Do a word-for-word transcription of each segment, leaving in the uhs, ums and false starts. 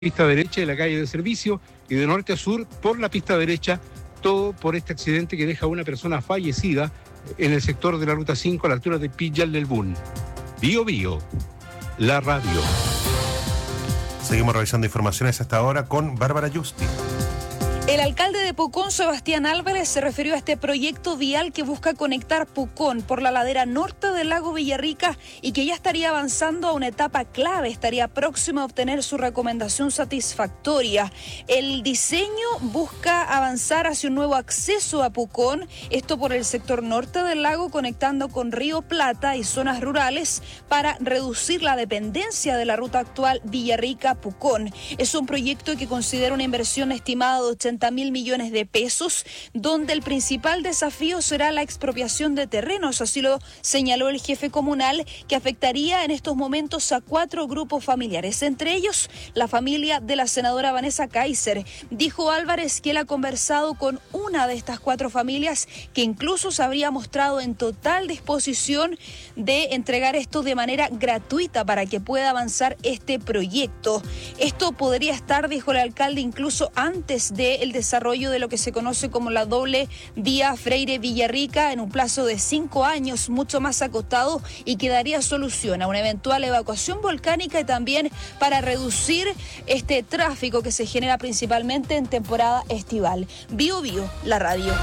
pista derecha de la calle de servicio y de norte a sur por la pista derecha, todo por este accidente que deja a una persona fallecida en el sector de la ruta cinco a la altura de Pillal del Bun. Bio Bio, la radio. Seguimos revisando informaciones hasta ahora con Bárbara Justi. El alcalde de Pucón, Sebastián Álvarez, se refirió a este proyecto vial que busca conectar Pucón por la ladera norte del lago Villarrica y que ya estaría avanzando a una etapa clave, estaría próximo a obtener su recomendación satisfactoria. El diseño busca avanzar hacia un nuevo acceso a Pucón, esto por el sector norte del lago conectando con Río Plata y zonas rurales para reducir la dependencia de la ruta actual Villarrica-Pucón. Es un proyecto que considera una inversión estimada de ochenta mil millones de pesos, donde el principal desafío será la expropiación de terrenos, así lo señaló el jefe comunal, que afectaría en estos momentos a cuatro grupos familiares, entre ellos la familia de la senadora Vanessa Kaiser. Dijo Álvarez que él ha conversado con una de estas cuatro familias, que incluso se habría mostrado en total disposición de entregar esto de manera gratuita para que pueda avanzar este proyecto. Esto podría estar, dijo el alcalde, incluso antes de el desarrollo de lo que se conoce como la doble vía Freire-Villarrica en un plazo de cinco años, mucho más acotado, y que daría solución a una eventual evacuación volcánica y también para reducir este tráfico que se genera principalmente en temporada estival. Bio Bio, la radio.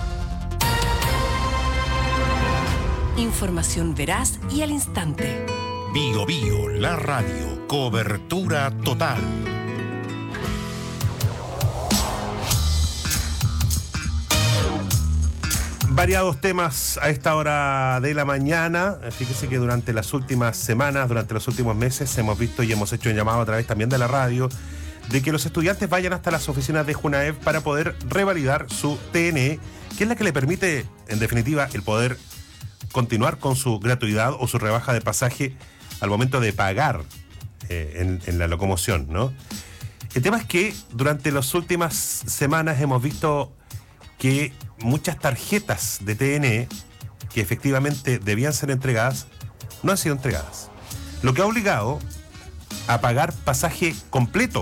Información veraz y al instante. Bio Bio, la radio. Cobertura total. Variados temas a esta hora de la mañana. Fíjese que durante las últimas semanas, durante los últimos meses, hemos visto y hemos hecho un llamado a través también de la radio de que los estudiantes vayan hasta las oficinas de Junaev para poder revalidar su T N E, que es la que le permite, en definitiva, el poder continuar con su gratuidad o su rebaja de pasaje al momento de pagar eh, en, en la locomoción, ¿no? El tema es que durante las últimas semanas hemos visto que muchas tarjetas de T N E que efectivamente debían ser entregadas no han sido entregadas, lo que ha obligado a pagar pasaje completo,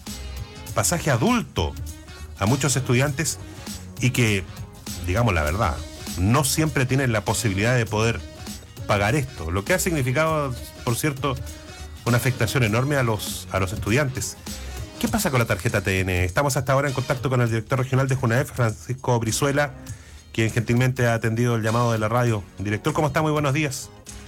pasaje adulto a muchos estudiantes y que, digamos la verdad, no siempre tienen la posibilidad de poder pagar esto, lo que ha significado, por cierto, una afectación enorme a los, a los estudiantes. ¿Qué pasa con la tarjeta T N E? Estamos hasta ahora en contacto con el director regional de Junaev, Francisco Brizuela, quien gentilmente ha atendido el llamado de la radio. Director, ¿cómo está? Muy buenos días.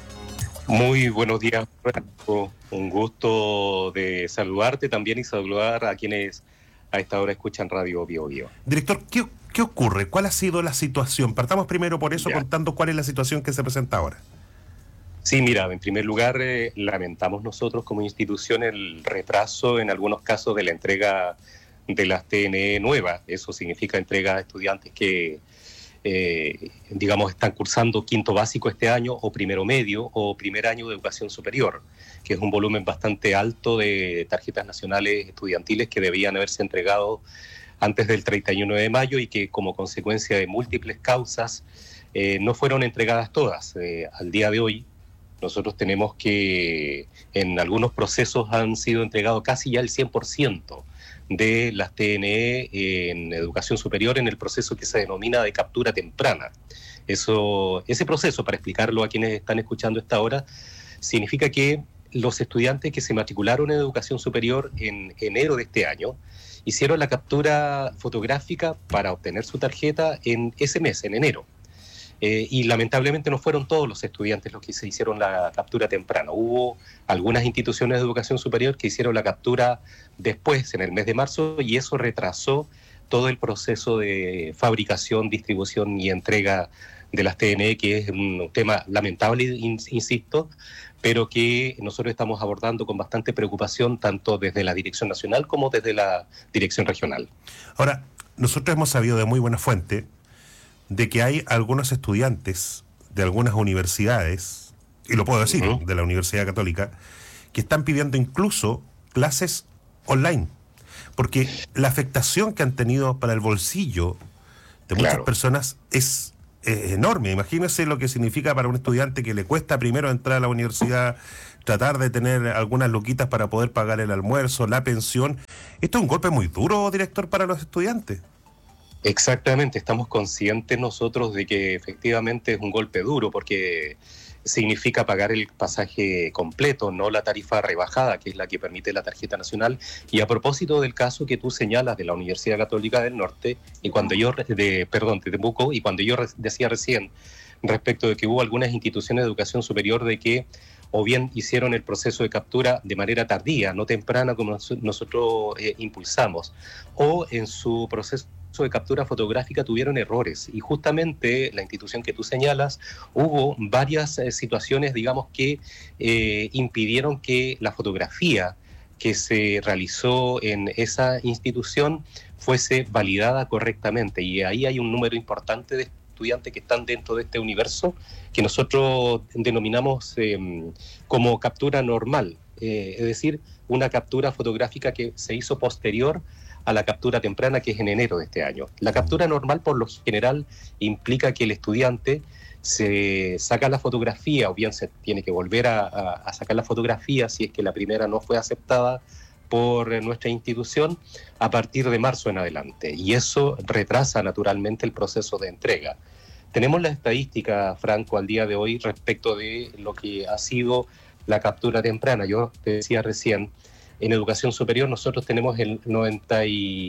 Muy buenos días, Francisco. Un gusto de saludarte también y saludar a quienes a esta hora escuchan Radio Bio Bio. Director, ¿qué, qué ocurre? ¿Cuál ha sido la situación? Partamos primero por eso, Ya. contando cuál es la situación que se presenta ahora. Sí, mira, en primer lugar, eh, lamentamos nosotros como institución el retraso en algunos casos de la entrega de las T N E nuevas. Eso significa entrega a estudiantes que, eh, digamos, están cursando quinto básico este año, o primero medio, o primer año de educación superior, que es un volumen bastante alto de tarjetas nacionales estudiantiles que debían haberse entregado antes del treinta y uno de mayo y que, como consecuencia de múltiples causas, eh, no fueron entregadas todas. Eh, al día de hoy, nosotros tenemos que en algunos procesos han sido entregados casi ya el cien por ciento de las T N E en educación superior en el proceso que se denomina de captura temprana. Eso, ese proceso, para explicarlo a quienes están escuchando esta hora, significa que los estudiantes que se matricularon en educación superior en enero de este año hicieron la captura fotográfica para obtener su tarjeta en ese mes, en enero. Eh, y lamentablemente no fueron todos los estudiantes los que se hicieron la captura temprana. Hubo algunas instituciones de educación superior que hicieron la captura después, en el mes de marzo, y eso retrasó todo el proceso de fabricación, distribución y entrega de las T N E, que es un tema lamentable, insisto, pero que nosotros estamos abordando con bastante preocupación, tanto desde la Dirección Nacional como desde la Dirección Regional. Ahora, nosotros hemos sabido de muy buena fuente de que hay algunos estudiantes de algunas universidades, y lo puedo decir, uh-huh. de la Universidad Católica, que están pidiendo incluso clases online, porque la afectación que han tenido para el bolsillo de muchas Claro. personas es eh, enorme. Imagínense lo que significa para un estudiante que le cuesta primero entrar a la universidad, tratar de tener algunas luquitas para poder pagar el almuerzo, la pensión. Esto es un golpe muy duro, director, para los estudiantes. Exactamente, estamos conscientes nosotros de que efectivamente es un golpe duro porque significa pagar el pasaje completo, no la tarifa rebajada, que es la que permite la tarjeta nacional. Y a propósito del caso que tú señalas de la Universidad Católica del Norte, y cuando yo, de, perdón, de Temuco, y cuando yo decía recién respecto de que hubo algunas instituciones de educación superior de que o bien hicieron el proceso de captura de manera tardía, no temprana como nosotros eh, impulsamos, o en su proceso de captura fotográfica tuvieron errores, y justamente la institución que tú señalas, hubo varias eh, situaciones, digamos, que eh, impidieron que la fotografía que se realizó en esa institución fuese validada correctamente, y ahí hay un número importante de estudiantes que están dentro de este universo que nosotros denominamos eh, como captura normal, eh, es decir, una captura fotográfica que se hizo posterior a la captura temprana, que es en enero de este año. La captura normal, por lo general, implica que el estudiante se saca la fotografía, o bien se tiene que volver a, a, a sacar la fotografía si es que la primera no fue aceptada por nuestra institución, a partir de marzo en adelante. Y eso retrasa naturalmente el proceso de entrega. Tenemos la estadística, Franco, al día de hoy respecto de lo que ha sido la captura temprana. Yo te decía recién, en educación superior nosotros tenemos el noventa y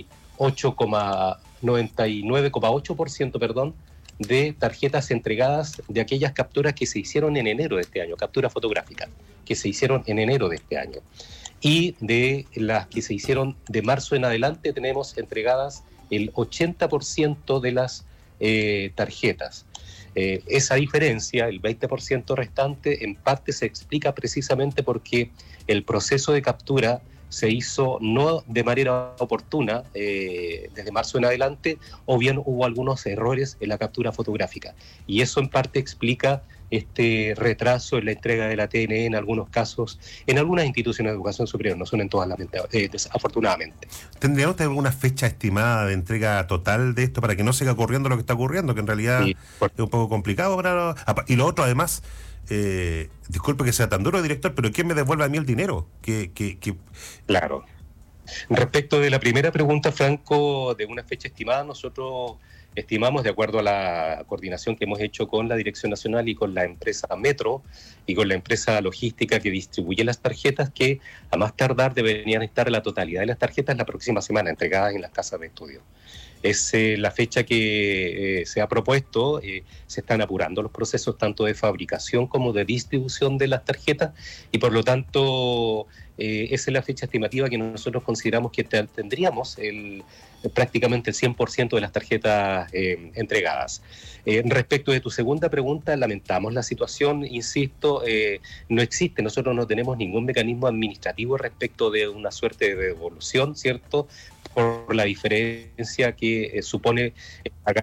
nueve coma ocho por ciento perdón, de tarjetas entregadas de aquellas capturas que se hicieron en enero de este año, capturas fotográficas, que se hicieron en enero de este año. Y de las que se hicieron de marzo en adelante tenemos entregadas el ochenta por ciento de las eh, tarjetas. Eh, esa diferencia, el veinte por ciento restante, en parte se explica precisamente porque el proceso de captura se hizo no de manera oportuna eh, desde marzo en adelante, o bien hubo algunos errores en la captura fotográfica. Y eso en parte explica este retraso en la entrega de la T N E en algunos casos, en algunas instituciones de educación superior, no son en todas, eh, desafortunadamente. ¿Tendría usted alguna fecha estimada de entrega total de esto para que no siga ocurriendo lo que está ocurriendo, que en realidad sí, por... es un poco complicado para... Y lo otro, además, eh, disculpe que sea tan duro, director, pero ¿quién me devuelve a mí el dinero? Que, que, que... Claro. Respecto de la primera pregunta, Franco, de una fecha estimada, nosotros estimamos, de acuerdo a la coordinación que hemos hecho con la Dirección Nacional y con la empresa Metro y con la empresa logística que distribuye las tarjetas, que a más tardar deberían estar la totalidad de las tarjetas la próxima semana entregadas en las casas de estudio. Es eh, la fecha que eh, se ha propuesto. Eh, se están apurando los procesos tanto de fabricación como de distribución de las tarjetas, y por lo tanto eh, esa es la fecha estimativa que nosotros consideramos que tendríamos el, prácticamente el cien por ciento de las tarjetas eh, entregadas. Eh, respecto de tu segunda pregunta, lamentamos la situación, insisto, eh, no existe, nosotros no tenemos ningún mecanismo administrativo respecto de una suerte de devolución, ¿cierto?, por la diferencia que eh, supone pagar,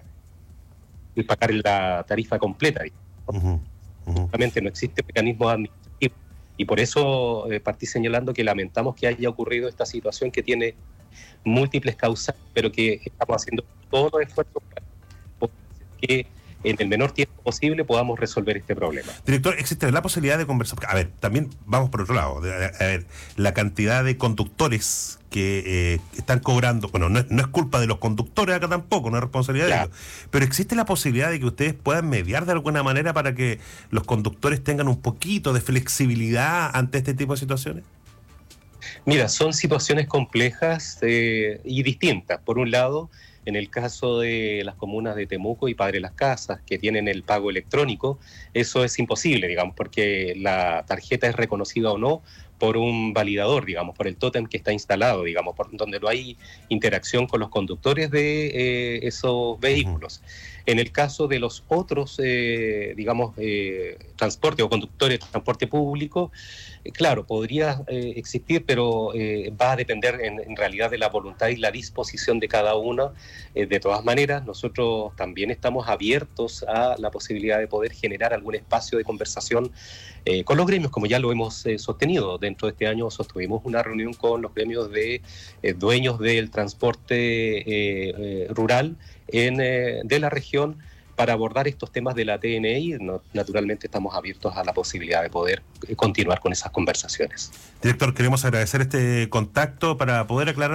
pagar la tarifa completa. Uh-huh, uh-huh. Realmente no existe mecanismo administrativo, y por eso eh, partí señalando que lamentamos que haya ocurrido esta situación que tiene múltiples causas, pero que estamos haciendo todos los esfuerzos para que en el menor tiempo posible podamos resolver este problema. Director, ¿existe la posibilidad de conversar? A ver, también vamos por otro lado. A ver, la cantidad de conductores que eh, están cobrando, bueno, no es, no es culpa de los conductores acá tampoco, no es responsabilidad claro. de ellos, pero ¿existe la posibilidad de que ustedes puedan mediar de alguna manera para que los conductores tengan un poquito de flexibilidad ante este tipo de situaciones? Mira, son situaciones complejas eh, y distintas. Por un lado, en el caso de las comunas de Temuco y Padre Las Casas, que tienen el pago electrónico, eso es imposible, digamos, porque la tarjeta es reconocida o no por un validador, digamos, por el tótem que está instalado, digamos, por donde no hay interacción con los conductores de eh, esos vehículos. En el caso de los otros, eh, digamos, eh, transporte o conductores de transporte público, eh, claro, podría eh, existir, pero eh, va a depender en, en realidad de la voluntad y la disposición de cada uno. Eh, de todas maneras, nosotros también estamos abiertos a la posibilidad de poder generar algún espacio de conversación eh, con los gremios, como ya lo hemos eh, sostenido. Dentro de este año sostuvimos una reunión con los gremios de eh, dueños del transporte eh, eh, rural en, eh, de la región, para abordar estos temas de la T N I, no, naturalmente estamos abiertos a la posibilidad de poder continuar con esas conversaciones. Director, queremos agradecer este contacto para poder aclarar